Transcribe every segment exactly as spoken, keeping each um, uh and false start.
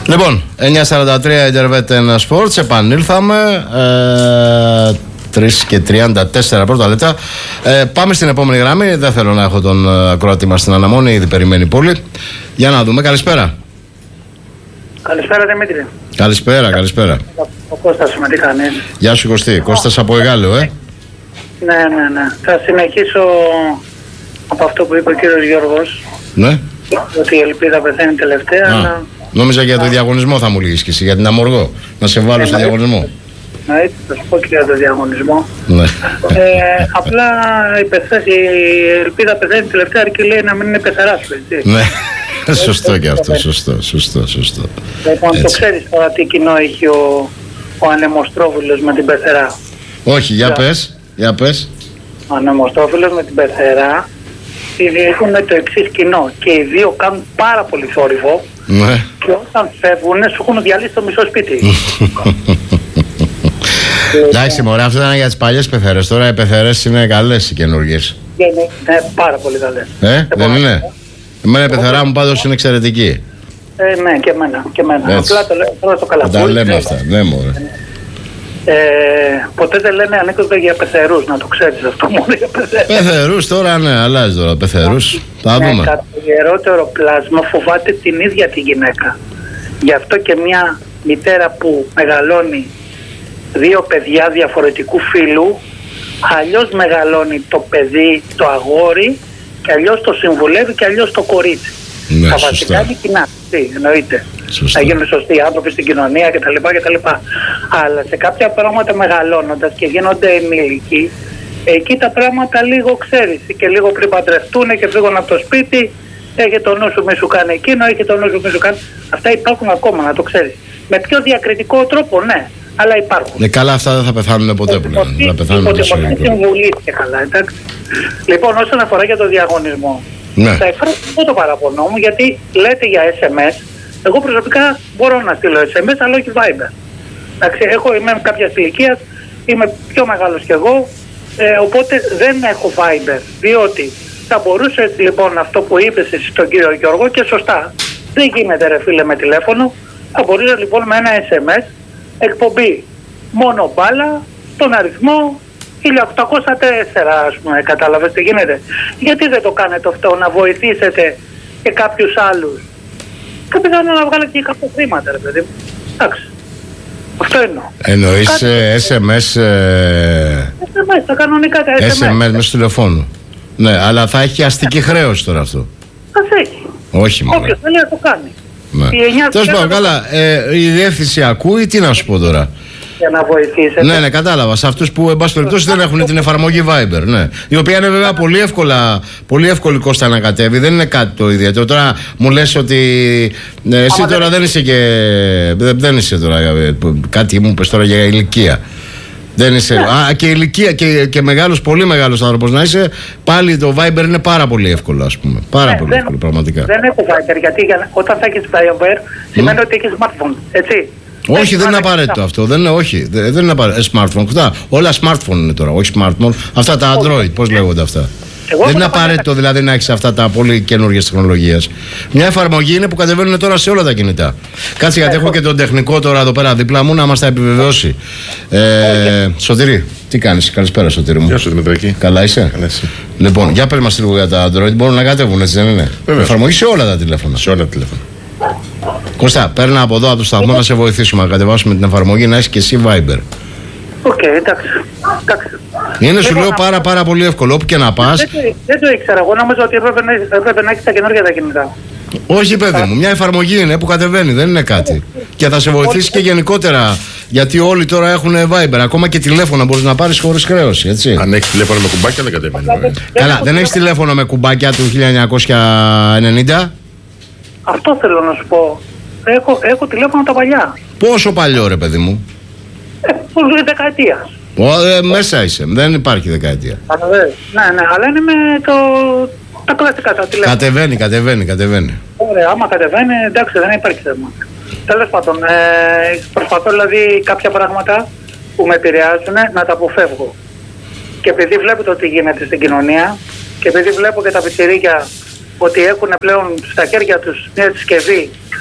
Λοιπόν, εννιά σαράντα τρία Interveten Sports, επανήλθαμε. Ε, τρεις και τριάντα τέσσερα πρώτα λεπτά. Ε, πάμε στην επόμενη γραμμή. Δεν θέλω να έχω τον ακροατή μας στην αναμονή, ήδη περιμένει πολύ. Για να δούμε. Καλησπέρα. Καλησπέρα Δημήτρη. Καλησπέρα, καλησπέρα. Ο Κώστας με τι κάνεις? Γεια σου Κωστή. Κώστας από Εγάλεο, ε. Ναι, ναι, ναι. Θα συνεχίσω από αυτό που είπε ο κύριος Γιώργος. Ναι. Ότι η ελπίδα πεθαίνει τελευταία. Α, αλλά... Νόμιζα για το διαγωνισμό θα μου λύγεις και εσύ, για την Αμοργό. Να σε βάλω ε, στο διαγωνισμό. Ναι, έτσι θα σου πω και για το διαγωνισμό. Ναι. Ε, απλά η, πεθα... η ελπίδα πεθαίνει τελευταία, αρκεί λέει να μην είναι πεθερά σου, έτσι. Ναι. Σωστό και αυτό, σωστό, σωστό, σωστό. Λοιπόν, το ξέρεις τώρα τι κοινό έχει ο, ο Ανεμοστρόφυλλος με την πεθερά? Όχι, για πες, για πες. Ο Ανεμοστρόφυλλος με την πεθερά έχουν το εξής κοινό, και οι δύο κάνουν πάρα πολύ θόρυβο. Ναι. Και όταν φεύγουν σου έχουν διαλύσει το μισό σπίτι. Εντάξει μωρέ, αυτό ήταν για τις παλιές πεθερές. Τώρα οι πεθερές είναι καλές οι καινούργιες. Είναι ναι, πάρα πολύ καλές. Ε, δεν είναι? Εμένα η πεθερά μου πάντως είναι εξαιρετική. Ε, ναι, και εμένα. Και εμένα. Απλά το λέω τώρα στο καλαφούλι. Τα λέμε αυτά, ναι μωρέ. Ε, ποτέ δεν λένε ανέκδοτα για πεθερούς, να το ξέρεις αυτό, μόνο για πεθερούς. Πεθερούς τώρα, ναι, αλλάζει τώρα, πεθερούς. Θα δούμε. Ναι, το ιερότερο πλάσμα φοβάται την ίδια τη γυναίκα. Γι' αυτό και μια μητέρα που μεγαλώνει δύο παιδιά διαφορετικού φύλου, αλλιώς μεγαλώνει το παιδί, το αγόρι, και αλλιώς το συμβουλεύει και αλλιώς το κορίτσι. Ναι, τα βασικά είναι κοινά, τι, εννοείται. Σωστά. Να γίνουν σωστοί άνθρωποι στην κοινωνία κτλ. κτλ. Αλλά σε κάποια πράγματα μεγαλώνοντας και γίνονται ενήλικοι, εκεί τα πράγματα λίγο ξέρεις, και λίγο πριν παντρευτούν και φύγουν από το σπίτι, έχει το νου σου μη σου κάνει εκείνο, έχει το νου σου μη σου κάνει. Αυτά υπάρχουν ακόμα, να το ξέρεις. Με πιο διακριτικό τρόπο, ναι, αλλά υπάρχουν. Ναι, καλά, αυτά δεν θα πεθάνουν ποτέ πλέον. Θα πεθάνουν με συμβουλή και καλά, εντάξει. Λοιπόν, όσον αφορά για το διαγωνισμό, ναι, θα εκφράσω αυτό το παραπονό μου, γιατί λέτε για ες εμ ες. Εγώ προσωπικά μπορώ να στείλω ες εμ ες, αλλά όχι Viber. Εντάξει, έχω, είμαι κάποια ηλικία, είμαι πιο μεγάλος κι εγώ, ε, οπότε δεν έχω Viber. Διότι θα μπορούσε λοιπόν αυτό που είπες εσύ στον κύριο Γιώργο, και σωστά, δεν γίνεται ρε φίλε με τηλέφωνο, θα μπορούσε λοιπόν με ένα ες εμ ες, εκπομπή μόνο μπάλα, τον αριθμό χίλια οκτακόσια τέσσερα, ας πούμε, κατάλαβες τι γίνεται? Γιατί δεν το κάνετε αυτό, να βοηθήσετε και κάποιους άλλους? Και πιθανόν να βγάλετε και κάποια χρήματα, ρε παιδί μου. Εντάξει. Αυτό εννοώ. Εννοείς κάτι... ες εμ ες... Ε... ες εμ ες, τα κανονικά τα ες εμ ες. ες εμ ες μες του τηλεφώνου. Ναι, αλλά θα έχει αστική χρέωση τώρα αυτό. Ας έχει. Όχι μόνο. Όποιος θέλει να το κάνει. Ναι. Τέλος πάντων, καλά, ε, η διεύθυνση ακούει, τι να σου πω τώρα. Για να βοηθήσετε. Ναι, ναι, κατάλαβα. Σε αυτούς που εν πάση περιπτώσει δεν έχουν την εφαρμογή Viber. Ναι. Η οποία είναι βέβαια πολύ εύκολα, πολύ εύκολη Κώστα να κατέβει. Δεν είναι κάτι το ιδιαίτερο. Τώρα μου λες ότι ναι, εσύ Άμα τώρα δεν είσαι και. Δεν, δεν είσαι τώρα. Κάτι μου είπες τώρα για ηλικία. Δεν είσαι. Ναι. Α, και ηλικία και, και μεγάλος, πολύ μεγάλος άνθρωπος να είσαι, πάλι το Viber είναι πάρα πολύ εύκολο, ας πούμε. Πάρα ναι, πολύ δεν, εύκολο, πραγματικά. Δεν έχω Viber, γιατί για, όταν θα έχεις Viber σημαίνει mm. ότι έχεις smartphone, έτσι. Όχι, δεν είναι απαραίτητο αυτό. Δεν είναι, όχι, δεν είναι απαραίτητο. Smartphone. Αυτά, όλα smartphone είναι τώρα, όχι smartphone. Αυτά τα Android, πώς λέγονται αυτά. Εγώ δεν είναι απαραίτητο δηλαδή να έχεις αυτά τα πολύ καινούργιες τεχνολογίες. Μια εφαρμογή είναι που κατεβαίνουν τώρα σε όλα τα κινητά. Κάτσε, γιατί έχω και τον τεχνικό τώρα εδώ πέρα δίπλα μου να μας τα επιβεβαιώσει. Ε, Σωτήρη, τι κάνεις? Καλησπέρα, Σωτήρη μου. Γεια σου, Δημητράκη. Καλά είσαι? Καλά είσαι. Λοιπόν, για πες μας λίγο για τα Android. Μπορούν να κατέβουν, έτσι δεν είναι? Βέβαιως. Εφαρμογή σε όλα τα τηλέφωνα. Σε όλα τα τηλέφωνα. Κώστα, παίρνα από εδώ από το σταθμό να σε βοηθήσουμε να κατεβάσουμε την εφαρμογή, να έχεις και εσύ Viber. Οκ, okay, εντάξει. εντάξει. Είναι, σου λέω, πάρα πάρα πολύ εύκολο. Όπου και να πας. Δεν, δεν, δεν το ήξερα. Εγώ νόμιζα ότι έπρεπε να, έπρεπε να έχεις τα καινούργια τα κινητά. Όχι, παιδί μου, μια εφαρμογή είναι που κατεβαίνει, δεν είναι κάτι. Και θα σε βοηθήσει και γενικότερα. Γιατί όλοι τώρα έχουν Viber. Ακόμα και τηλέφωνα μπορείς να πάρεις χωρίς χρέωση, έτσι. Αν έχεις τηλέφωνο με κουμπάκια δεν κατεβαίνει. Καλά, δεν έχεις τηλέφωνο με κουμπάκια του χίλια εννιακόσια ενενήντα. Αυτό θέλω να σου πω. Έχω, έχω τηλέφωνα τα παλιά. Πόσο παλιό, ρε παιδί μου? Ε, δεκαετίας. Ε, μέσα είσαι, δεν υπάρχει δεκαετία. Ναι, ναι, αλλά είναι με το, τα κλασικά τα τηλέφωνα. Κατεβαίνει, κατεβαίνει, κατεβαίνει. Ωραία, άμα κατεβαίνει, εντάξει, δεν υπάρχει θέμα. Τέλος πάντων, ε, προσπαθώ δηλαδή κάποια πράγματα που με επηρεάζουν να τα αποφεύγω. Και επειδή βλέπω το τι γίνεται στην κοινωνία και επειδή βλέπω και τα πιτσιρίκια ότι έχουν πλέον στα χέρια τους μια συσκευή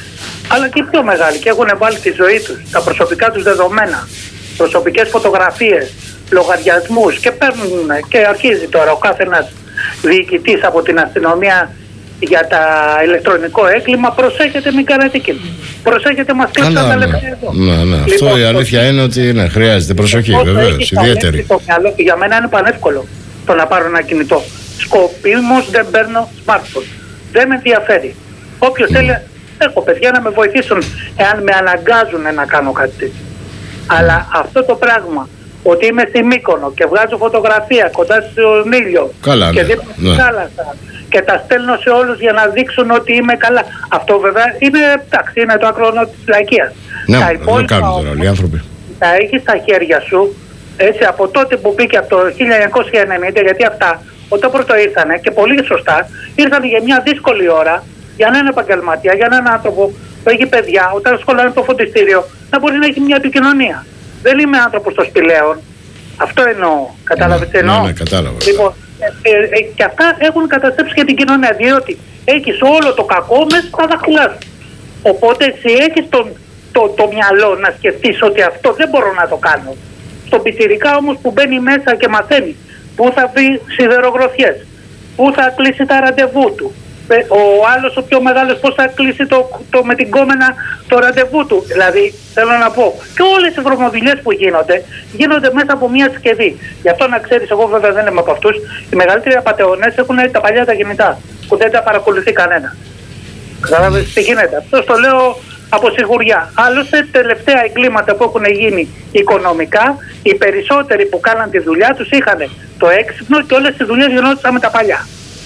αλλά και οι πιο μεγάλοι, και έχουν βάλει τη ζωή τους, τα προσωπικά τους δεδομένα, προσωπικές φωτογραφίες, λογαριασμούς, και παίρνουν, και αρχίζει τώρα ο κάθε ένας διοικητής από την αστυνομία για τα ηλεκτρονικό έγκλημα, προσέχετε, μην κάνετε εκεί. Προσέχετε, μας κλέψαν τα λεπτά εδώ. Ναι, ναι. Λοιπόν, αυτό η αλήθεια το... είναι ότι ναι, χρειάζεται προσοχή, βεβαίως, ιδιαίτερη. Μυαλό, για μένα είναι πανεύκολο το να πάρω ένα κινητό. Σκοπίμως δεν παίρνω smartphone. Δεν με ενδιαφέρει. Όποιος mm. θέλει, έχω παιδιά να με βοηθήσουν εάν με αναγκάζουν να κάνω κάτι τέτοιο. Mm. Αλλά αυτό το πράγμα, ότι είμαι στη Μύκονο και βγάζω φωτογραφία κοντά στον ήλιο καλά, και ναι. δίπλα στη ναι. θάλασσα και τα στέλνω σε όλους για να δείξουν ότι είμαι καλά. Αυτό βέβαια είναι, εντάξει, είναι το ακρόνο της λαϊκίας. Ναι, δεν κάνουν τώρα όλοι οι άνθρωποι. Τα έχεις στα χέρια σου, έτσι, από τότε που μπήκε από το χίλια εννιακόσια ενενήντα, γιατί αυτά όταν πρώτο ήρθανε, και πολύ σωστά, ήρθαν για μια δύσκολη ώρα για έναν επαγγελματία, για έναν άνθρωπο που έχει παιδιά, όταν σχολάνε το φροντιστήριο, να μπορεί να έχει μια επικοινωνία. Δεν είμαι άνθρωπος των σπηλαίων. Αυτό εννοώ. Κατάλαβες τι εννοώ? Ναι, ναι, κατάλαβα. Λοιπόν, ε, ε, ε, και αυτά έχουν καταστρέψει και την κοινωνία, διότι έχεις όλο το κακό μέσα στα δάχτυλά σου. Οπότε εσύ έχεις το, το, το μυαλό να σκεφτείς ότι αυτό δεν μπορώ να το κάνω. Στον πιτσιρικά όμως που μπαίνει μέσα και μαθαίνει πού θα βρει σιδερογροθιές, πού θα κλείσει τα ραντεβού του, ο άλλος ο πιο μεγάλος πώς θα κλείσει το, το, με την κόμενα το ραντεβού του. Δηλαδή θέλω να πω, και όλες οι βρωμοδουλειές που γίνονται γίνονται μέσα από μια συσκευή. Γι' αυτό να ξέρεις, εγώ βέβαια δεν είμαι από αυτούς, οι μεγαλύτεροι απατεώνες έχουν τα παλιά τα κινητά που δεν τα παρακολουθεί κανένα. Κατάλαβες τι γίνεται? Αυτό το λέω από σιγουριά. Άλλωστε τελευταία εγκλήματα που έχουν γίνει οικονομικά, οι περισσότεροι που κάναν τη δουλειά τους είχαν το έξυπνο και όλες τις δουλειές γινόντουσαν με τα παλιά.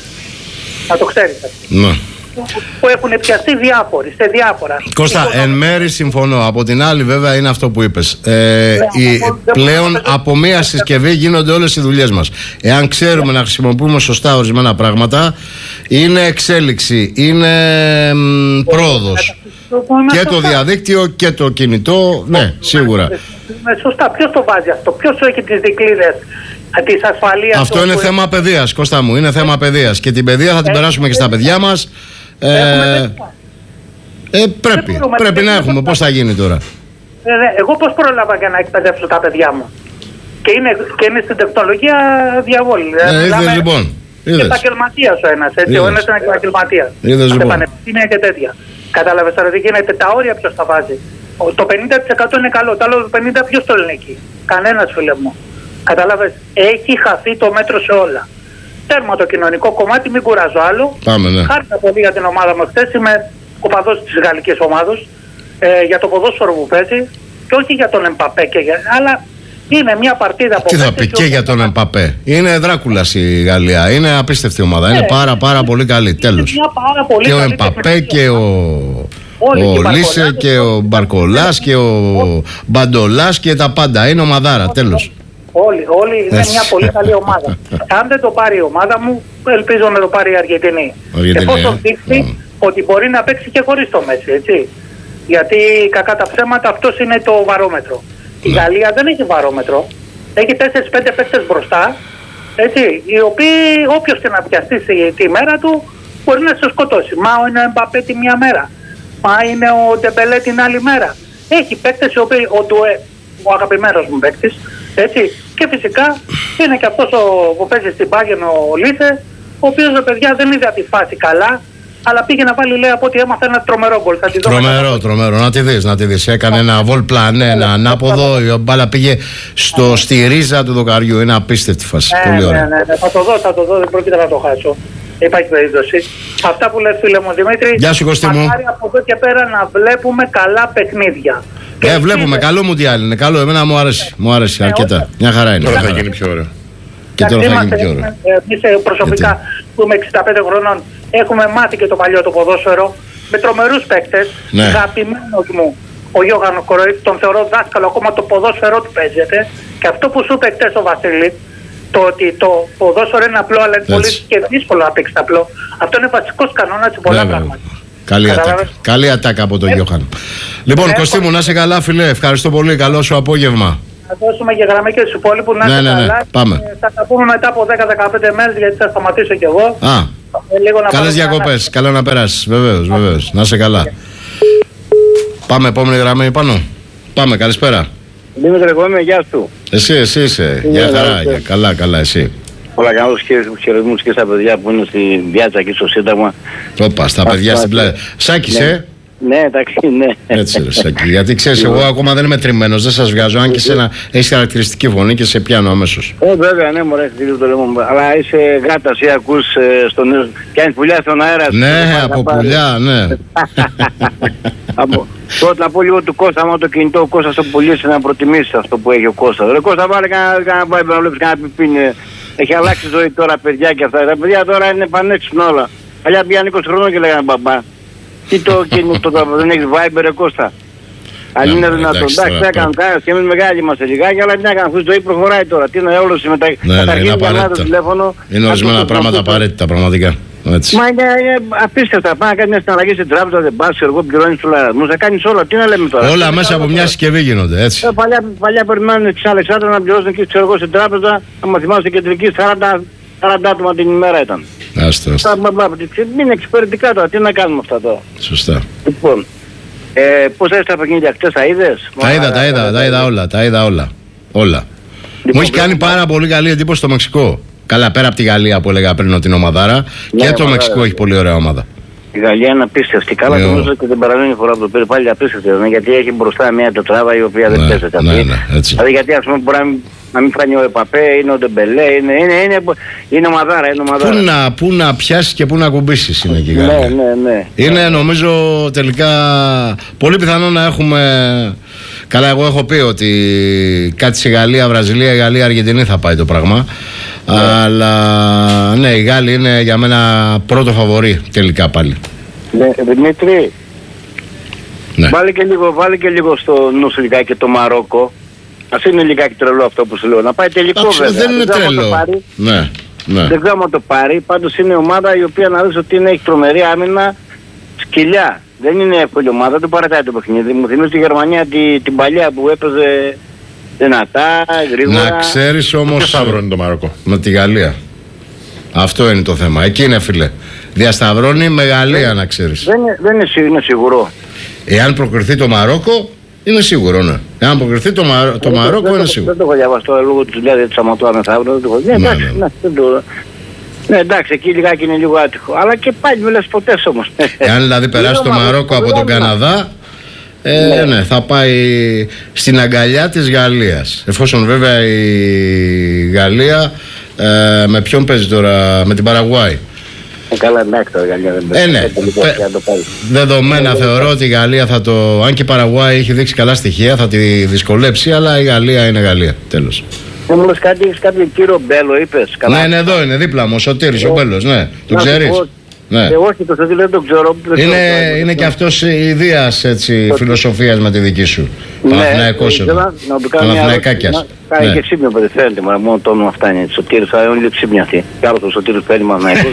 Να το ξέρεις. Ναι. Που έχουν πιαστεί διάφοροι, σε διάφορα. Κώστα, οικονομικά. Εν μέρη συμφωνώ. Από την άλλη βέβαια είναι αυτό που είπες. Ε, ναι, η, πλέον να... από μία συσκευή γίνονται όλες οι δουλειές μας. Εάν ξέρουμε να χρησιμοποιούμε σωστά ορισμένα πράγματα, είναι εξέλιξη, είναι μ, πρόοδος. Και το διαδίκτυο και το κινητό, ναι, σίγουρα. Σωστά, ποιος το βάζει αυτό, ποιος έχει τις δικλείδες της ασφαλείας? Αυτό είναι θέμα είναι... παιδείας, Κώστα μου, είναι θέμα παιδείας. Και την παιδεία θα την περάσουμε και στα παιδιά μας. Ε, ε, πρέπει, πρέπει να έχουμε, πώς θα γίνει τώρα? Ε, εγώ πώς πρόλαβα για να εκπαιδεύσω τα παιδιά μου? Και είναι, και είναι στην τεχνολογία διαβόλη. Ε, είδες λοιπόν. Επαγγελματίας ο ένας, έτσι, ο ένας είναι επαγγελματίας. Είδες λοιπόν. Πανεπιστήμια και τέτοια. Κατάλαβες τώρα τι γίνεται, τα όρια ποιος τα βάζει? Το πενήντα τοις εκατό είναι καλό, το άλλο το πενήντα τοις εκατό ποιος το λένε εκεί? Κανένας, φίλε μου. Κατάλαβες, έχει χαθεί το μέτρο σε όλα. Τέρμα το κοινωνικό κομμάτι, μην κουράζω άλλο. Πάμε, ναι. Χάρηκα πολύ για την ομάδα μου χθες, είμαι οπαδός της γαλλικής ομάδος, ε, για το ποδόσφαιρο που παίζει, και όχι για τον Εμπαπέ, και για, αλλά είναι μια παρτίδα που. Τι θα πει και για τον Εμπαπέ? Είναι Δράκουλας η Γαλλία, είναι απίστευτη ομάδα, είναι ε, πάρα πάρα πολύ καλή, τέλος. Και ο Εμπαπέ και ο... Όλοι, ο Λίσε και ο Μπαρκολάς και ο Μπαντολάς και τα πάντα. Είναι ομαδάρα, τέλος. Όλοι, όλοι είναι μια πολύ καλή ομάδα. Αν δεν το πάρει η ομάδα μου, ελπίζω να το πάρει η Αργεντινή. Εφόσον δείξει ότι μπορεί να παίξει και χωρίς το Μέση, έτσι. Γιατί κακά τα ψέματα αυτός είναι το βαρόμετρο. Η Γαλλία δεν έχει βαρόμετρο. Έχει τέσσερις πέντε παίκτες μπροστά, έτσι, οι οποίοι όποιος και να πιαστεί τη μέρα του μπορεί να σε σκοτώσει. Μα είναι ο Εμπαπέ τη μία μέρα. Μα είναι ο Ντεμπελέ την άλλη μέρα. Έχει παίκτες οι οποίοι, ο Ντουέ, ο αγαπημένος μου παίκτης, έτσι. Και φυσικά είναι και αυτός ο, που παίζει στην Bayern, ο Λίσε, ο οποίος, παιδιά, δεν είδε τη φάση καλά, αλλά πήγε να βάλει, λέει, από ό,τι έμαθα, ένα τρομερό γκολ. Τρομερό, να... τρομερό. Να τη δεις, να τη δεις. Έκανε ένα βολ πλανέ, ένα ανάποδο, η μπάλα πήγε στο, στη ρίζα του δοκαριού. Είναι απίστευτη φάση. Ναι, πολύ ωραία. Ναι, ναι, ναι. Θα το δω, θα το δω, δεν πρόκειται να το χάσω. Υπάρχει περίπτωση. Αυτά που λες, φίλε μου Δημήτρη, γεια σου, Κωστή μου. Μακάρι από εδώ και πέρα να βλέπουμε καλά παιχνίδια. Ε, και βλέπουμε, είναι... καλό Μουντιάλ είναι, καλό, εμένα μου άρεσε, μου άρεσε ε, αρκετά, όχι. Μια χαρά είναι. Τώρα θα γίνει πιο ωραίο. Και τώρα θα γίνει πιο ωραίο. Εμείς προσωπικά που είμαι εξήντα πέντε χρονών έχουμε μάθει και το παλιό το ποδόσφαιρο με τρομερούς παίκτες, ναι. Αγαπημένος μου ο Γιώργανο Κοροϊτ, τον θεωρώ δάσκαλο, ακόμα το ποδόσφαιρο του παίζεται, και αυτό που σου είπε χτες ο Βασίλη, το ότι το ποδόσφαιρο είναι απλό, αλλά είναι πολύ και δύσκολο να παίξει απλό. Αυτό είναι βασικός κανόνας σε πολλά πράγματα. Καλή ατάκα. Καλή ατάκα από τον ε, Γιώχαν. Λοιπόν, ε, Κωστή μου, να είσαι καλά, φίλε. Ευχαριστώ πολύ. Καλό σου απόγευμα. Θα δώσουμε και γραμμή και στους υπόλοιπους να ναι, είσαι ναι, ναι. καλά. Πάμε. Ε, θα τα πούμε μετά από δέκα με δεκαπέντε μέρες, γιατί θα σταματήσω κι εγώ. Α, ε, καλές διακοπές. Καλά να περάσεις. Βεβαίως, βεβαίως. Να είσαι καλά. Πάμε, επόμενη γραμμή πάνω. Πάμε, καλησπέρα. Δήμητρε, εγώ είμαι, γεια σου. Εσύ, εσύ είσαι. Γεια χαρά, για καλά, καλά, εσύ. Όλα καλά, τους χαιρετμούς και στα παιδιά που είναι στη Διάτσα και στο Σύνταγμα. Όπα, στα παιδιά στην πλάτη. Σάκης, ε. Ναι, εντάξει, ναι. Έτσι, ρε Σάκη. Γιατί ξέρεις, εγώ ακόμα δεν είμαι τριμμένος, δεν σας βγάζω. Αν και εσένα έχεις χαρακτηριστική φωνή και σε πιάνω αμέσως. Ε, βέβαια, ναι, μωρέ, το λέμε. Αλλά είσαι γάτα, ή ακούς ε, στον νέο. Πιάνεις πουλιά στον αέρα. Ναι, από πουλιά, ναι. Τότε να πω λίγο του Κώστα, άμα το κινητό ο Κώστας το πουλήσει να προτιμήσει αυτό που έχει ο Κώστας. Ρε Κώστα, βάλε κανένα vibe να βλέπεις κανένα πιπίνι. Έχει αλλάξει η ζωή τώρα, παιδιά και αυτά. Τα παιδιά τώρα είναι πανέξυπνα όλα. Παλιά πήγαν είκοσι χρονών και λέγανε μπαμπά. Τι το κινητό τώρα, δεν έχεις vibe, ρε Κώστα. Αν είναι δυνατόν, εντάξει, θα κάνουν κάνα και εμείς μεγάλοι είμαστε λιγάκι, αλλά τι να κάνουν, η ζωή προχωράει τώρα. Τι είναι όλο συμμετέχει. Είναι απαραίτητα. Είναι ορισμένα πράγματα απαραίτητα, πραγματικά. Έτσι. Μα είναι, είναι απίστευτα. Πάει να κάνει μια συναλλαγή στην τράπεζα, δεν πας, εγώ πληρώνεις του λαραμούς, θα κάνεις όλα. Τι να λέμε τώρα. Όλα μέσα από μια συσκευή γίνονται, έτσι. Ε, παλιά, παλιά περιμένουν τις Αλεξάνδρα να πληρώσουν και ξέρω εγώ στην τράπεζα, άμα θυμάσαι κεντρική, σαράντα άτομα την ημέρα ήταν. Άστα, άστα. Είναι εξυπηρετικά τώρα, τι να κάνουμε αυτά τώρα. Σωστά. Λοιπόν, ε, πώς έστω τα παιχνίδια χτες, τα είδες. Τα είδα, τα είδα, τα είδα όλα, τα είδα όλα. Όλα. Μου έχει κάνει πάρα πολύ καλή εντύπωση το Μεξικό. Καλά, πέρα από τη Γαλλία που έλεγα πριν την ομαδάρα, ναι, και το ομαδάρα. Μεξικό έχει πολύ ωραία ομάδα. Η Γαλλία είναι απίστευτη. Καλά, νομίζω και την παραδείγνη φορά που το πήρε πάλι απίστευτη. Ναι, γιατί έχει μπροστά μια τετράδα η οποία δεν ναι, παίζεται. Ναι, ναι, έτσι. Δηλαδή, γιατί ας πούμε μπορεί να μην φάνει ο Επαπέ, είναι ο Ντεμπελέ, είναι, είναι, είναι, είναι ομαδάρα. Είναι ομαδάρα. Πού να, πού να πιάσει και πού να κουμπίσει είναι και η Ναι, Γαλλία. ναι, ναι. Είναι ναι. νομίζω τελικά πολύ πιθανό να έχουμε. Καλά, εγώ έχω πει ότι κάτι σε Γαλλία, Βραζιλία, Γαλλία, Αργεντινή θα πάει το πράγμα. Yeah. Αλλά ναι, οι Γάλλοι είναι για μένα πρώτο φαβορί τελικά πάλι. Ναι, Δημήτρη, ναι. Βάλε, και λίγο, βάλε και λίγο στο νου σου λιγάκι το Μαρόκο. Ας είναι λιγάκι τρελό αυτό που σου λέω. Να πάει τελικό. Άξι, βέβαια. Δεν είναι δεν τρελό. Πάρει. Ναι, ναι. Δεν ξέρω αν το πάρει. Πάντως είναι ομάδα η οποία να δεις ότι είναι, έχει τρομερή άμυνα, σκυλιά. Δεν είναι εύκολη ομάδα, δεν παρατάει το παιχνίδι. Μου θυμίζει τη Γερμανία τη, την παλιά που έπαιζε δυνατά, γρήγορα. Να ξέρεις όμως. Σταυρώνει το Μαρόκο. Με τη Γαλλία. Αυτό είναι το θέμα. Εκεί είναι, φίλε. Διασταυρώνει με Γαλλία, να ξέρεις. Δεν, δεν είναι, είναι σίγουρο. Εάν προκριθεί το Μαρόκο, είναι σίγουρο, ναι. Εάν προκριθεί το, Μα... το Μαρόκο, δεν, είναι δεν, σίγουρο. Δεν το έχω διαβάσει τώρα λόγω του δουλειά, γιατί Σαματώα μεθαύριο. Δεν το έχω διαβάσει. Ναι, ναι, ναι. Ναι, ναι, εντάξει, εκεί λιγάκι είναι λίγο άτυχο. Αλλά και πάλι μην λες ποτέ όμως. Εάν δηλαδή περάσει το Μαρόκο από τον Καναδά, ε, ναι. ναι, θα πάει στην αγκαλιά της Γαλλίας. Εφόσον βέβαια η Γαλλία ε, με ποιον παίζει τώρα, με την Παραγουάη. Ε, καλά, εντάξει, τώρα η Γαλλία δεν παίζει. Ε, ναι. Δεδομένα θεωρώ ότι η Γαλλία θα το. Αν και η Παραγουάη έχει δείξει καλά στοιχεία, θα τη δυσκολέψει, αλλά η Γαλλία είναι Γαλλία. Τέλος. Δεν μου λες κάτι, έχεις κάποιο κύριο Μπέλο, είπες. Καλά. Ναι, είναι εδώ, είναι δίπλα μου, ο Σωτήρης, ο Μπέλος, ναι. Το ξέρεις. Ναι. Ε, όχι, το Σωτήρη δεν το ξέρω. Δεν είναι ξέρω, είναι και αυτός ιδίας φιλοσοφίας με τη δική σου. Ναι, Παναθηναϊκός εδώ. Να του κάνω μια ερώτηση. Κάνει και ξύπνιο παιδί, φαίνεται, μα μόνο το όνομα αυτά είναι. Σωτήρης, αλλά είναι ξύπνια αυτή. Κι άλλο το Σωτήρης παίρνει Παναθηναϊκός.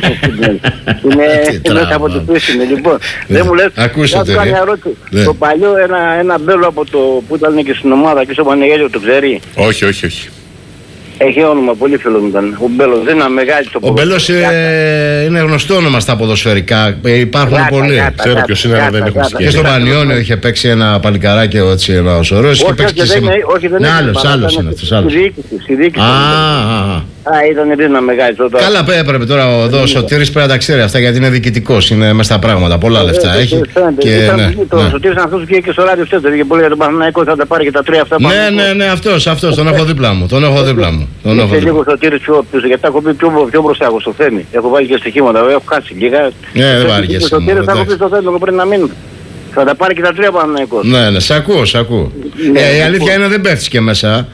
Είναι μέσα από την πίστη, λοιπόν. Δεν μου λες, να του κάνω μια ερώτηση. Το παλιό ένα Μπέλο από το που ήταν και στην ομάδα και στο Πανεγέλιο, το ξέρει. Όχι, όχι, όχι. Έχει όνομα, πολύ φίλο μου ήταν. Ο Μπέλος δεν είναι μεγάλη το Ο Μπέλος ε, είναι γνωστό όνομα στα ποδοσφαιρικά. Ε, υπάρχουν γάτα, πολλοί. Γάτα, ξέρω ποιος είναι, αλλά δεν έχουν σκεφτεί. Και στο Πανιόνιο είχε παίξει ένα παλικάράκι έτσι, ένα σωρός. Όχι, όχι, δεν είναι. Όχι, δεν είναι. Άλλος, άλλος είναι αυτός. Στη διοίκηση. Α, Α, ήταν ρίζνα μεγάλη τότε. Καλά, έπρεπε τώρα εδώ ο Σωτήρης πρέπει να τα ξέρει αυτά γιατί είναι διοικητικός. Είναι μέσα στα πράγματα. Πολλά λεφτά έχει. Το Σωτήρης αυτός που και στο ράδιο φταίει. Δεν είχε πολύ για τον Παναθηναϊκό, θα τα πάρει και τα τρία αυτά. Ναι, ναι, ναι, αυτός, αυτός. Τον έχω δίπλα μου. Τον έχω δίπλα μου. Είσαι λίγο Σωτήρης πιο πίσω, γιατί τα έχω πει πιο μπροστά εγώ στο Θέμη. Έχω βάλει και στοιχήματα, έχω χάσει λίγα. Ναι, δεν βάλει και στοιχήματα. Σωτήρης θα έχω πει στο Θέμη πριν να μείνω. Θα τα πάρει και τα τρία Παναθηναϊκός. Ναι, ναι, σ' ακούω, σ' ακούω. Η αλήθεια είναι δεν πέφτεις και μέσα.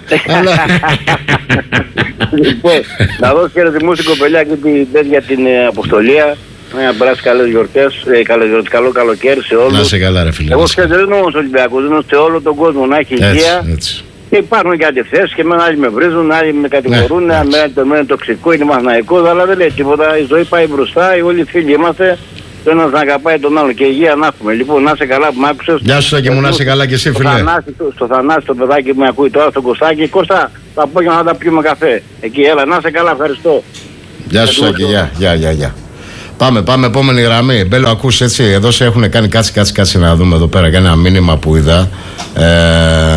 Λοιπόν, να δώσω χαιρετισμούς στην κοπελιά και την τέτοια την αποστολία. Να περάσει καλές γιορτές, καλό καλοκαίρι σε όλους. Να είσαι καλά ρε φίλε. Εγώ ξέρω δεν είναι όμως Ολυμπιακός, δεν είναι σε όλο τον κόσμο να έχει υγεία. Και υπάρχουν και αντιθέσεις και εμένα άλλοι με βρίζουν, άλλοι με κατηγορούν, ναι, εμένα είναι τοξικό, είναι μαθηναϊκός, αλλά δεν λέει τίποτα. Η ζωή πάει μπροστά, όλοι φίλοι είμαστε. Το ένας να αγαπάει τον άλλο και υγεία να έχουμε. Λοιπόν, να είσαι καλά που μ' άκουσες. Γεια σου και μου να είσαι καλά και εσύ φίλε. Στο Θανάση το παιδάκι που με ακούει τώρα, στον Κωστάκη. Κώστα, το απόγευμα θα τα πιούμε καφέ. Εκεί, έλα, να είσαι καλά, ευχαριστώ. Γεια σου και γεια, γεια, γεια. Πάμε, πάμε, επόμενη γραμμή. Μπέλο, ακούς έτσι. Εδώ σε έχουν κάνει, κάτσε, κάτσε, κάτσε να δούμε εδώ πέρα. Κάνει ένα μήνυμα που είδα. Ε,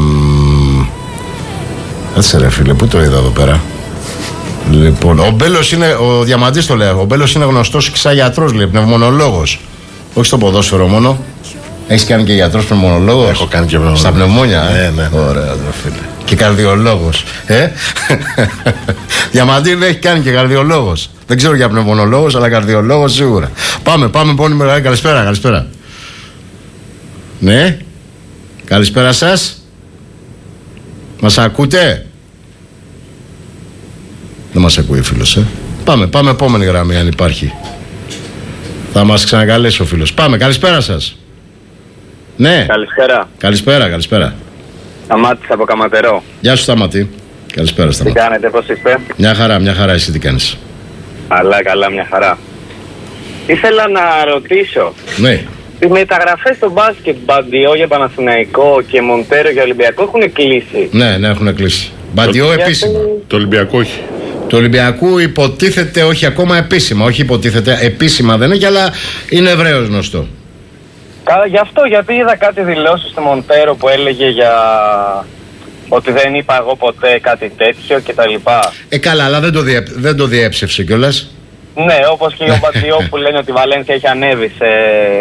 κάτσε ρε φίλε, πού το είδα εδώ πέρα. Λοιπόν, ο Μπέλος είναι, ο Διαμαντής το λέει. Ο Μπέλος είναι γνωστός σαν γιατρός, λέει, πνευμονολόγος. Όχι στο ποδόσφαιρο μόνο. Έχεις κάνει και γιατρός πνευμονολόγος? Έχω κάνει και πνευμονολόγος. Στα πνευμόνια, ε. Ναι, ναι, ναι. Ωραία, ρε φίλε. Και καρδιολόγος. Ε? Διαμαντή έχει κάνει και καρδιολόγος. Δεν ξέρω για πνευμονολόγος, αλλά καρδιολόγος σίγουρα. Πάμε, πάμε, πόνοι μεγάλη. Καλησπέρα, καλησπέρα. Ναι. Καλησπέρα σας. Μας ακούτε? Δεν μας ακούει ο φίλος, ε. Πάμε, πάμε, επόμενη γραμμή αν υπάρχει. Θα μας ξανακαλέσει ο φίλος. Πάμε, καλησπέρα σας. Ναι. Καλησπέρα. Καλησπέρα, καλησπέρα. Σταμάτης από Καματερό. Γεια σου Σταματή. Καλησπέρα Σταματή. Τι κάνετε, πώς είστε? Μια χαρά, μια χαρά, εσύ τι κάνεις? Καλά, καλά, μια χαρά. Ήθελα να ρωτήσω. Ναι. Οι μεταγραφές στο μπάσκετ, Μπαντιό για Παναθηναϊκό και Μοντέρο για Ολυμπιακό έχουν κλείσει. Ναι, ναι, έχουν κλείσει. Μπαντιό επίσημα. Το Ολυμπιακό όχι. Το Ολυμπιακού υποτίθεται, όχι ακόμα επίσημα. Όχι υποτίθεται, επίσημα δεν είναι, αλλά είναι ευρέως γνωστό. Καλά, γι' αυτό, γιατί είδα κάτι δηλώσεις του Μοντέρο που έλεγε για ότι δεν είπα εγώ ποτέ κάτι τέτοιο κτλ. Ε, καλά, αλλά δεν το, διε, δεν το διέψευσε κιόλας. Ναι, όπως και ο Μπαντιό που λένε ότι η Βαλένθια έχει ανέβει σε,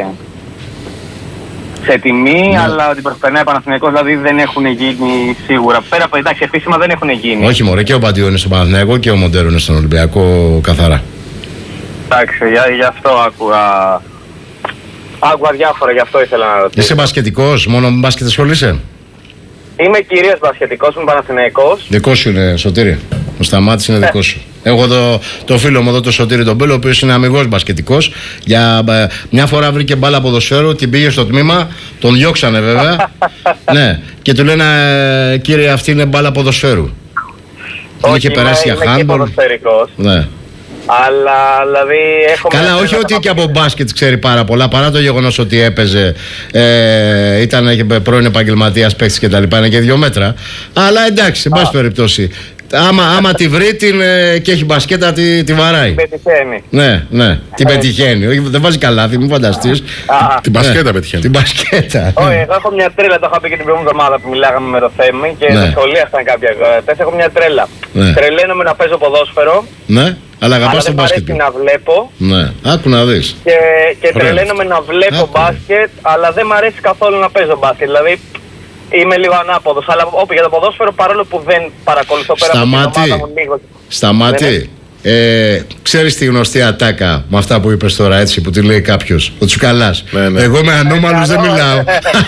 σε τιμή, ναι. Αλλά ότι προσπερνάει Παναθηναϊκός, δηλαδή δεν έχουν γίνει σίγουρα. Πέρα από εντάξει, επίσημα δεν έχουν γίνει. Όχι, μωρέ, και ο Μπαντιό είναι στον Παναθηναϊκό και ο Μοντέρο είναι στον Ολυμπιακό καθαρά. Εντάξει, γι' αυτό άκουγα. Άκουγα διάφορα, γι' αυτό ήθελα να ρωτήσω. Είσαι μπασκετικός, μόνο με μπάσκετ ασχολείσαι? Είμαι κυρίως μπασκετικός, είμαι Παναθηναϊκός. Δικό σου είναι, Σωτήρη. Ο Σταμάτης είναι δικό σου. Έχω το, το φίλο μου εδώ, το Σωτήρη τον Μπέλο, ο οποίος είναι αμιγός μπασκετικός. Για, ε, μια φορά βρήκε μπάλα ποδοσφαίρου, την πήγε στο τμήμα, τον διώξανε βέβαια. Ναι, και του λένε, ε, κύριε, αυτή είναι μπάλα ποδοσφαίρου. Όχι, είχε περάσει για handball. Ναι. Αλλά δηλαδή έχω. Καλά, όχι ότι και από μπάσκετ ξέρει πάρα πολλά, παρά το γεγονός ότι έπαιζε, ε, ήταν πρώην επαγγελματίας παίκτης και τα λοιπά, είναι και δύο μέτρα. Αλλά εντάξει, σε πάση περιπτώσει. Άμα, άμα τη βρει την, ε, και έχει μπασκέτα, τη, τη βαράει. Την πετυχαίνει. Ναι, ναι, την πετυχαίνει. Όχι, δεν βάζει καλάθι, μην φανταστείς. Την μπασκέτα πετυχαίνει. Την μπασκέτα. Όχι, εγώ έχω μια τρέλα, το είχα πει και την προηγούμενη εβδομάδα που μιλάγαμε με το Θέμη και ναι. σχολίασαν κάποια. Έχω μια τρέλα. Ναι. Τρελαίνομαι να παίζω ποδόσφαιρο. Ναι. Αλλά αγαπάς το μπάσκετ. Δεν μ' αρέσει να βλέπω. Ναι, άκου να δεις. Και, και τρελαίνομαι να βλέπω άκου. μπάσκετ, αλλά δεν μ' αρέσει καθόλου να παίζω μπάσκετ. Δηλαδή είμαι λίγο ανάποδος. Αλλά όπου για το ποδόσφαιρο, παρόλο που δεν παρακολουθώ πέρα Σταμάτη. από την ομάδα μου λίγο. Σταμάτη. Ε, ξέρεις τη γνωστή ατάκα με αυτά που είπες τώρα, έτσι, που τη λέει κάποιος, ο Τσουκαλάς. Ναι, ναι. Εγώ με ανώμαλους δεν μιλάω.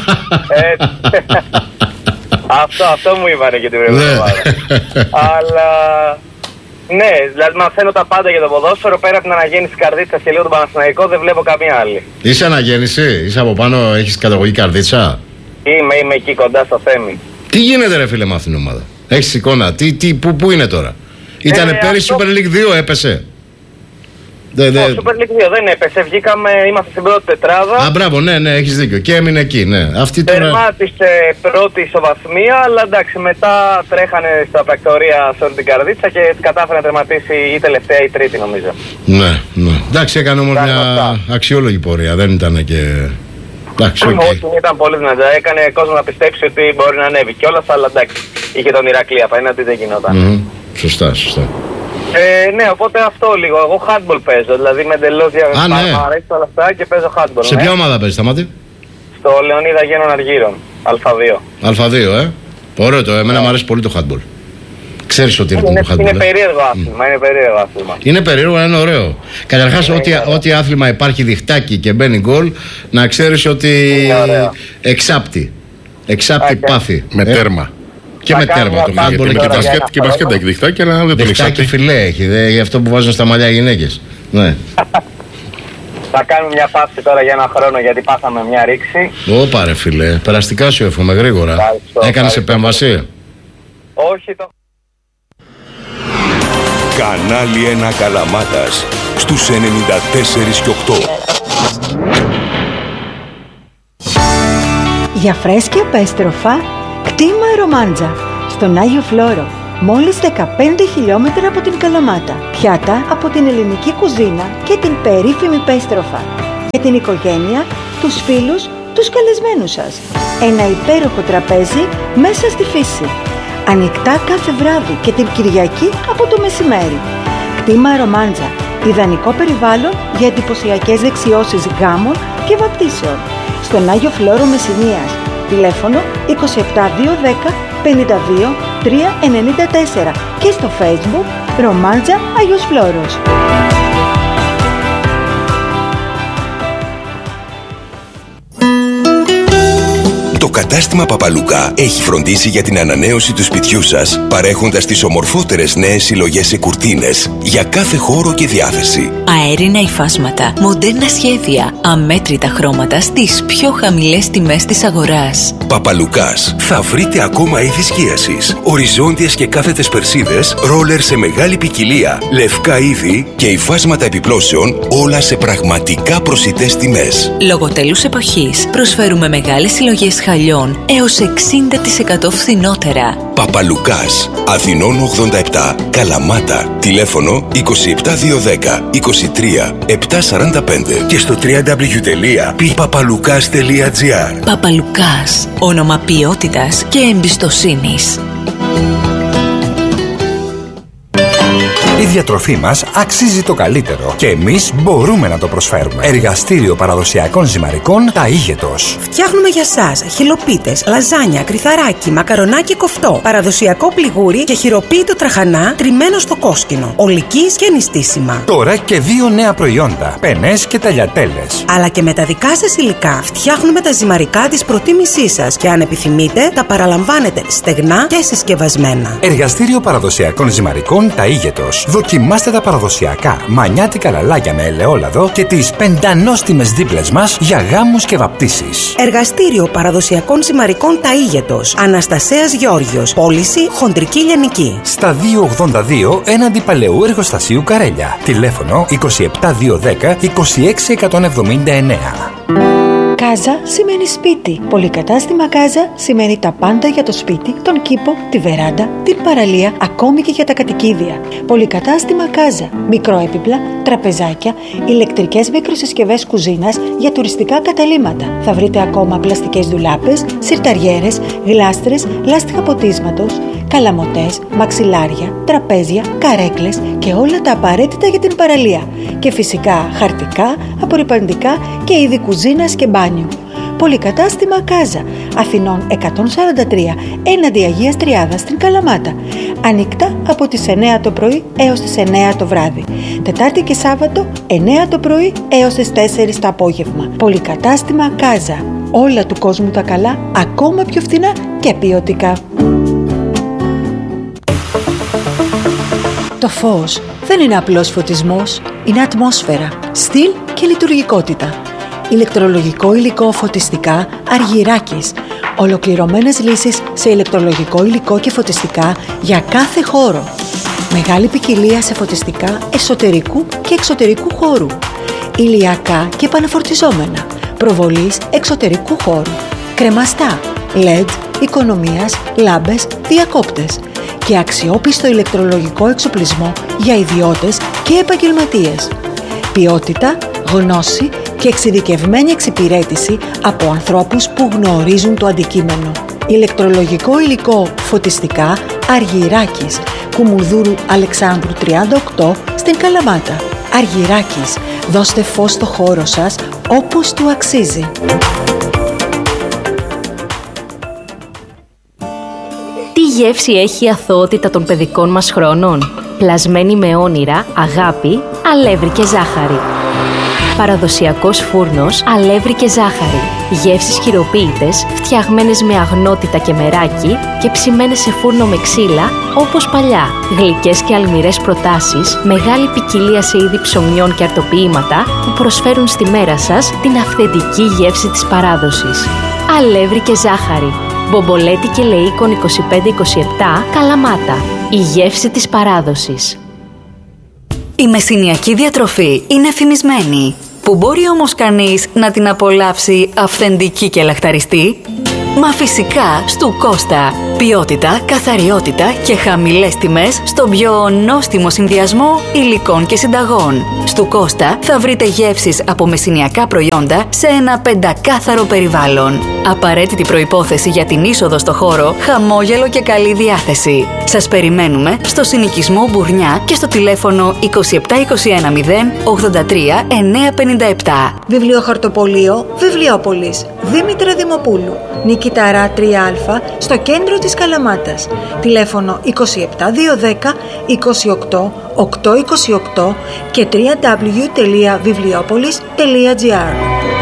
αυτό, αυτό μου είπανε και την προηγούμενη εβδομάδα. Αλλά ναι, δηλαδή μαθαίνω τα πάντα για το ποδόσφαιρο. Πέρα από την αναγέννηση Καρδίτσας και λίγο τον Παναθηναϊκό, δεν βλέπω καμία άλλη. Είσαι αναγέννηση, είσαι από πάνω, έχεις καταγωγή Καρδίτσα. Είμαι, είμαι εκεί κοντά στο Θέμη. Τι γίνεται ρε φίλε με αυτήν την ομάδα? Έχεις εικόνα, τι, τι, πού, πού είναι τώρα? Ήτανε ε, πέρυσι αυτό... Super League δύο, έπεσε. Δε, δε... Το Super League δύο δεν έπεσε, βγήκαμε, είμαστε στην πρώτη τετράδα. Α, μπράβο, ναι, ναι, έχεις δίκιο. Και έμεινε εκεί, ναι. Αυτή τώρα... Τερμάτισε πρώτη ισοβαθμία, αλλά εντάξει, μετά τρέχανε στα πρακτορία σε όλη την Καρδίτσα και κατάφερε να τερματίσει η τελευταία ή τρίτη νομίζω. Ναι, ναι. Εντάξει, έκανε όμως μια αυτά. αξιόλογη πορεία, δεν ήταν και... Εντάξει, okay. Όχι, ήταν πολύ δυνατά. Έκανε κόσμο να πιστέψει ότι μπορεί να ανέβει κιόλας, αλλά εντάξει, είχε τον Ηρακλή απέναντι, δεν γινόταν. Mm-hmm. Σωστά, σωστά. Ε, ναι, οπότε αυτό λίγο. Εγώ handball παίζω, δηλαδή με εντελώς διαβεβαιωμένο. Ναι. Μου αρέσει όλα αυτά και παίζω handball. Σε ναι. ποια ομάδα παίζεις, Σταμάτη? Στο Λεωνίδα Γένων Αργύρων, Α2. Α2, ε. Ωραίο το, εμένα μου αρέσει πολύ το handball. Ξέρεις ότι είναι, είναι το handball. Είναι ε? περίεργο άθλημα, mm. είναι περίεργο άθλημα. Είναι περίεργο, αλλά είναι ωραίο. Καταρχάς, ό,τι, ό,τι άθλημα υπάρχει διχτάκι και μπαίνει γκολ, να ξέρεις ότι εξάπτει. Εξάπτει πάθη. Με ε? τέρμα. Και με τέρμα το handball. Και μπασκέτ και μπασκέτ έχει διχτάκι, αλλά δεν το διχτάκι φιλέ έχει, γι' αυτό που βάζουν στα μαλλιά οι γυναίκες. Ναι. Θα κάνουμε μια παύση τώρα για ένα χρόνο γιατί πάθαμε μια ρήξη. Ωπα ρε φίλε, περαστικά σου εύχομαι γρήγορα. Έκανες επέμβαση? Όχι το... Κανάλι ένα Καλαμάτας στους ενενήντα τέσσερα και οκτώ. Για φρέσκια επέστροφα, κτήμα Ρομάντζα στον Άγιο Φλόρο. μόλις δεκαπέντε χιλιόμετρα από την Καλαμάτα. Πιάτα από την ελληνική κουζίνα και την περίφημη πέστροφα. Για την οικογένεια, τους φίλους, τους καλεσμένους σας. Ένα υπέροχο τραπέζι μέσα στη φύση. Ανοιχτά κάθε βράδυ και την Κυριακή από το μεσημέρι. Κτήμα Ρομάντζα. Ιδανικό περιβάλλον για εντυπωσιακές δεξιώσεις γάμων και βαπτίσεων. Στον Άγιο Φλόρο Μεσσηνίας. Τηλέφωνο είκοσι επτά δύο δέκα πενήντα δύο τρία ενενήντα τέσσερα και στο Facebook Ρομάντζα Άγιος Φλόρος. Το κατάστημα Παπαλουκά έχει φροντίσει για την ανανέωση του σπιτιού σας, παρέχοντας τις ομορφότερες νέες συλλογές σε κουρτίνες για κάθε χώρο και διάθεση. Αέρινα υφάσματα, μοντέρνα σχέδια, αμέτρητα χρώματα στις πιο χαμηλές τιμές της αγοράς. Παπαλουκάς. Θα βρείτε ακόμα είδη σκίασης, οριζόντιες και κάθετες περσίδες, ρόλερ σε μεγάλη ποικιλία, λευκά είδη και υφάσματα επιπλώσεων, όλα σε πραγματικά προσιτές τιμές. Λόγω τέλους εποχής προσφέρουμε μεγάλες συλλογές χαλιών έως εξήντα τοις εκατό φθηνότερα. Παπαλουκάς. Αθηνών ογδόντα επτά, Καλαμάτα. Τηλέφωνο είκοσι επτά δύο δέκα είκοσι τρία επτακόσια σαράντα πέντε και στο double-u double-u double-u τελεία παπαλουκάς τελεία τζι άρ. Παπαλουκάς. Όνομα ποιότητας και εμπιστοσύνης. Η διατροφή μας αξίζει το καλύτερο και εμείς μπορούμε να το προσφέρουμε. Εργαστήριο παραδοσιακών ζυμαρικών Ταΐγετος. Φτιάχνουμε για σας χυλοπίτες, λαζάνια, κρυθαράκι, μακαρονάκι κοφτό, παραδοσιακό πληγούρι και χειροποίητο τραχανά τριμμένο στο κόσκινο, ολικής και νηστίσιμα. Τώρα και δύο νέα προϊόντα, πενές και ταλιατέλες. Αλλά και με τα δικά σας υλικά φτιάχνουμε τα ζυμαρικά της προτίμησής σας και αν επιθυμείτε τα παραλαμβάνετε στεγνά και συσκευασμένα. Εργαστήριο παραδοσιακών ζυμαρικών Ταΐγετος. Δοκιμάστε τα παραδοσιακά μανιάτικα λαλάκια με ελαιόλαδο και τις πεντανόστιμες δίπλες μας για γάμους και βαπτίσεις. Εργαστήριο παραδοσιακών ζυμαρικών Ταΐγετος. Αναστασέας Γεώργιος. Πώληση χοντρική λιανική. Στα δύο ογδόντα δύο έναντι Παλαιού Εργοστασίου Καρέλια. Τηλέφωνο είκοσι επτά δύο δέκα είκοσι έξι εκατόν εβδομήντα εννέα. Κάζα σημαίνει σπίτι. Πολυκατάστημα Κάζα σημαίνει τα πάντα για το σπίτι, τον κήπο, τη βεράντα, την παραλία, ακόμη και για τα κατοικίδια. Πολυκατάστημα Κάζα. Μικροέπιπλα, τραπεζάκια, ηλεκτρικές μικροσυσκευές κουζίνας για τουριστικά καταλύματα. Θα βρείτε ακόμα πλαστικές ντουλάπες, σιρταριέρες, γλάστρες, λάστιχα ποτίσματος, καλαμοτές, μαξιλάρια, τραπέζια, καρέκλες και όλα τα απαραίτητα για την παραλία. Και φυσικά χαρτικά, απορρυπαντικά και είδη κουζίνας και μπάνιου. Πολυκατάστημα Κάζα, Αθηνών εκατόν σαράντα τρία, έναντι Αγίας Τριάδας στην Καλαμάτα. Ανοιχτά από τις εννέα το πρωί έως τις εννέα το βράδυ. Τετάρτη και Σάββατο εννέα το πρωί έως τις τέσσερις το απόγευμα. Πολυκατάστημα Κάζα. Όλα του κόσμου τα καλά, ακόμα πιο φθηνά και ποιοτικά. Το φως δεν είναι απλός φωτισμός, είναι ατμόσφαιρα, στυλ και λειτουργικότητα. Ηλεκτρολογικό υλικό φωτιστικά Αργυράκης. Ολοκληρωμένες λύσεις σε ηλεκτρολογικό υλικό και φωτιστικά για κάθε χώρο. Μεγάλη ποικιλία σε φωτιστικά εσωτερικού και εξωτερικού χώρου. Ηλιακά και επαναφορτιζόμενα. Προβολής εξωτερικού χώρου. Κρεμαστά, ελ ι ντι, οικονομίας, λάμπες, διακόπτες. Και αξιόπιστο ηλεκτρολογικό εξοπλισμό για ιδιώτες και επαγγελματίες. Ποιότητα, γνώση και εξειδικευμένη εξυπηρέτηση από ανθρώπους που γνωρίζουν το αντικείμενο. Ηλεκτρολογικό υλικό φωτιστικά Αργυράκης, Κουμουνδούρου Αλεξάνδρου τριάντα οκτώ στην Καλαμάτα. Αργυράκης, δώστε φως στο χώρο σας όπως του αξίζει. Τι γεύση έχει η αθωότητα των παιδικών μας χρόνων? Πλασμένη με όνειρα, αγάπη, αλεύρι και ζάχαρη. Παραδοσιακός φούρνος, αλεύρι και ζάχαρη. Γεύσεις χειροποίητες, φτιαγμένες με αγνότητα και μεράκι και ψημένες σε φούρνο με ξύλα, όπως παλιά. Γλυκές και αλμυρές προτάσεις, μεγάλη ποικιλία σε είδη ψωμιών και αρτοποιήματα που προσφέρουν στη μέρα σας την αυθεντική γεύση της παράδοσης. Αλεύρι και ζάχαρη. Μπομπολέτη και Λεΐκον είκοσι πέντε είκοσι επτά, Καλαμάτα. Η γεύση της παράδοσης. Η μεσηνιακή διατροφή είναι εφημισμένη. Που μπορεί όμως κανείς να την απολαύσει αυθεντική και λαχταριστή? Μα φυσικά στου Κώστα. Ποιότητα, καθαριότητα και χαμηλές τιμές στον πιο νόστιμο συνδυασμό υλικών και συνταγών. Στου Κώστα θα βρείτε γεύσεις από μεσηνιακά προϊόντα σε ένα πεντακάθαρο περιβάλλον. Απαραίτητη προϋπόθεση για την είσοδο στο χώρο, χαμόγελο και καλή διάθεση. Σας περιμένουμε στο συνοικισμό Μπουρνιά και στο τηλέφωνο είκοσι επτά είκοσι ένα μηδέν ογδόντα τρία εννιακόσια πενήντα επτά. Βιβλιοχαρτοπωλείο Βιβλιόπολης Δήμητρα Δημοπούλου, Νικηταρά τρία α, στο κέντρο της Καλαμάτας. Τηλέφωνο είκοσι επτά διακόσια δέκα είκοσι οκτώ οκτακόσια είκοσι οκτώ και double-u double-u double-u τελεία βιβλιόπολης τελεία τζι άρ.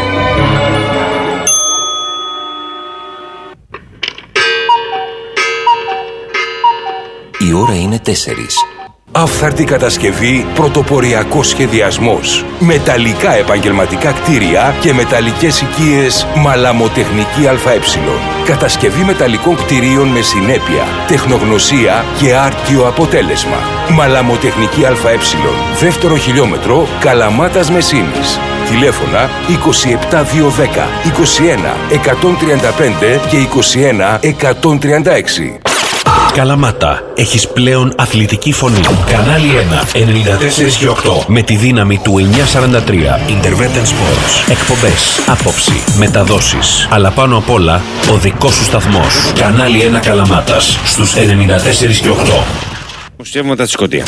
Η ώρα είναι τέσσερις. Αυθαρτή κατασκευή, πρωτοποριακός σχεδιασμός, μεταλλικά επαγγελματικά κτίρια και μεταλλικές οικίες Μαλαμοτεχνική ΑΕ. Κατασκευή μεταλλικών κτιρίων με συνέπεια, τεχνογνωσία και άρτιο αποτέλεσμα. Μαλαμοτεχνική ΑΕ. Δεύτερο χιλιόμετρο Καλαμάτας Μεσίνης. Τηλέφωνα είκοσι επτά διακόσια δέκα είκοσι ένα εκατόν τριάντα πέντε και είκοσι ένα εκατόν τριάντα έξι. Καλαμάτα, έχεις πλέον αθλητική φωνή. Κανάλι ένα, ενενήντα τέσσερα και οκτώ. Με τη δύναμη του εννιακόσια σαράντα τρία. Intervention Sports. Εκπομπές, άποψη, μεταδόσεις. Αλλά πάνω απ' όλα, ο δικός σου σταθμός. Κανάλι ένα Καλαμάτας, στους ενενήντα τέσσερα και οκτώ. Μουσεύματα στη Σκωτία.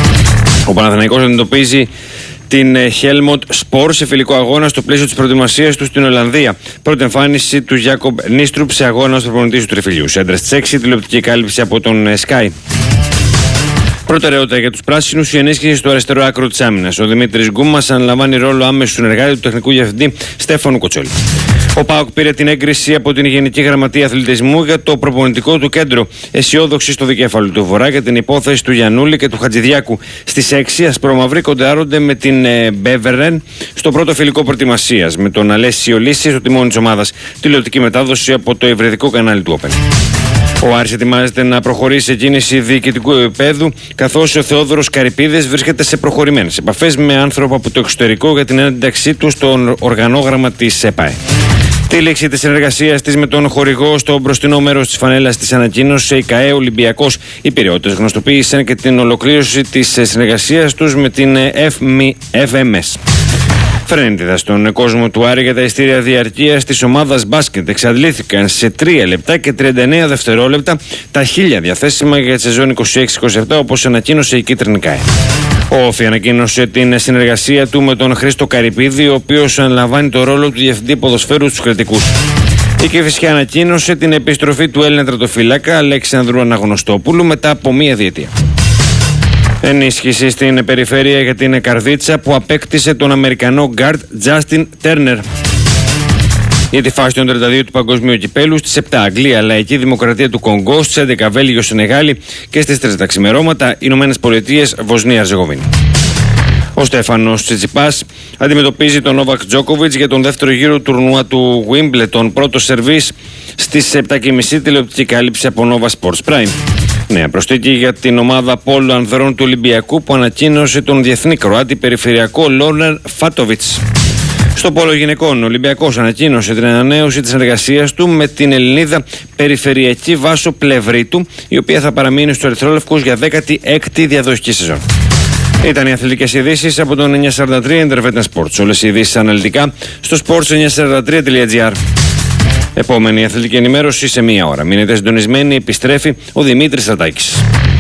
Ο Παναθηναϊκός αντιμετωπίζει την Helmond Sport σε φιλικό αγώνα στο πλαίσιο της προετοιμασίας του στην Ολλανδία. Πρώτη εμφάνιση του Γιάκομπ Νίστρουπ σε αγώνα ως προπονητής του Τριφυλιού. Έντρας της έξι, τηλεοπτική κάλυψη από τον Sky. Προτεραιότητα για τους πράσινους η ενίσχυση στο αριστερό άκρο της άμυνας. Ο Δημήτρης Γκούμας αναλαμβάνει ρόλο άμεσου συνεργάτη του τεχνικού διευθυντή Στέφανου Κοτσόλη. Ο ΠΑΟΚ πήρε την έγκριση από την Γενική Γραμματεία Αθλητισμού για το προπονητικό του κέντρο. Αισιόδοξη στο δικέφαλο του Βορρά για την υπόθεση του Γιαννούλη και του Χατζηδιάκου. Στις έξι, ασπρομαυροί κοντάρονται με την ε, Μπέβερεν στο πρώτο φιλικό προετοιμασίας. Με τον Αλέσιο Λύση στο τιμόνι της ομάδας. Τηλεοπτική μετάδοση από το ευρεδικό κανάλι του Open. Ο Άρης ετοιμάζεται να προχωρήσει σε κίνηση διοικητικού επίπεδου, καθώς ο Θεόδωρος Καρυπίδης βρίσκεται σε προχωρημένες επαφές με άνθρωπο από το εξωτερικό για την ένταξή του στο οργανόγραμμα της ΕΠΑΕ. Τη λήξη της συνεργασίας της με τον χορηγό στο μπροστινό μέρος της φανέλας της ανακοίνωσε η ΚΑΕ Ολυμπιακός. Οι πυραιώτες γνωστοποίησαν και την ολοκλήρωση της συνεργασίας τους με την εφ εμ ες. Φρένητιδα στον κόσμο του Άρη για τα ειστήρια διαρκείας της ομάδας μπάσκετ εξαντλήθηκαν σε τρία λεπτά και τριάντα εννέα δευτερόλεπτα τα χίλια διαθέσιμα για τη σεζόν είκοσι έξι είκοσι επτά, όπως ανακοίνωσε η κίτρινη ΚΑΕ. Ο Όφη ανακοίνωσε την συνεργασία του με τον Χρήστο Καρυπίδη, ο οποίος αναλαμβάνει το ρόλο του διευθυντή ποδοσφαίρου στους κριτικούς. Η Κηφισιά ανακοίνωσε την επιστροφή του Έλληνα τερματοφύλακα Αλέξανδρου Αναγνωστόπουλου μετά από μία διετία. Ενίσχυση στην περιφέρεια για την Καρδίτσα που απέκτησε τον Αμερικανό γκάρντ Τζάστιν Τέρνερ. Για τη φάση των τριάντα δύο του Παγκοσμίου Κυπέλου στις επτά Αγγλία, Λαϊκή Δημοκρατία του Κονγκό, στις έντεκα Βέλγιο Σενεγάλη και στις τρεις τα ξημερώματα Ηνωμένες Πολιτείες Βοσνία Ερζεγοβίνη. Ο Στέφανος Τσιτσιπάς αντιμετωπίζει τον Νόβακ Τζόκοβιτς για τον δεύτερο γύρο τουρνουά του Wimbledon. Πρώτο σερβίς στις επτά και μισή, τηλεοπτική κάλυψη από Nova Sports Prime. Νέα προσθήκη για την ομάδα πόλο ανδρών του Ολυμπιακού που ανακοίνωσε τον διεθνή Κροάτη περιφερειακό Λόρνερ Φάτοβιτς. Στο πόλο γυναικών, ο Ολυμπιακός ανακοίνωσε την ανανέωση της εργασίας του με την Ελληνίδα περιφερειακή Βάσο Πλευρίτου, η οποία θα παραμείνει στους Ερυθρόλευκους για δέκατη έκτη διαδοχική σεζόν. Ήταν οι αθλητικές ειδήσεις από τον εννιακόσια σαράντα τρία Intervention Sports. Όλες οι ειδήσεις αναλυτικά στο sports εννιακόσια σαράντα τρία τελεία τζι άρ. Επόμενη αθλητική ενημέρωση σε μία ώρα. Μείνετε συντονισμένοι, επιστρέφει ο Δημήτρης Στρατάκης.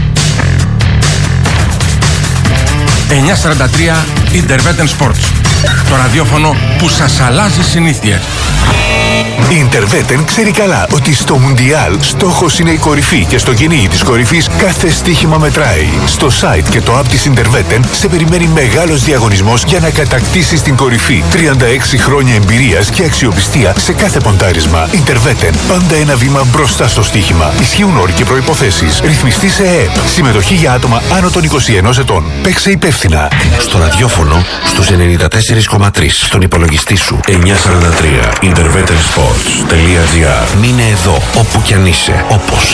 εννιακόσια σαράντα τρία Intervention Sports. Το ραδιόφωνο που σας αλλάζει συνήθειες. Η Interveten ξέρει καλά ότι στο Μουντιάλ στόχος είναι η κορυφή και στο κυνήγι της κορυφής κάθε στοίχημα μετράει. Στο site και το app της Interveten σε περιμένει μεγάλος διαγωνισμός για να κατακτήσεις την κορυφή. τριάντα έξι χρόνια εμπειρίας και αξιοπιστία σε κάθε ποντάρισμα. Interveten, πάντα ένα βήμα μπροστά στο στοίχημα. Ισχύουν όροι και προϋποθέσεις. Ρυθμιστή σε ΕΕΠ. Συμμετοχή για άτομα άνω των είκοσι ενός ετών. Παίξε υπεύθυνα. Στο ραδιόφωνο στους ενενήντα τέσσερα κόμμα τρία. Στον υπολογιστή σου εννιακόσια σαράντα τρία Intervention Sports. Μείνε εδώ, όπου κι αν είσαι, όπως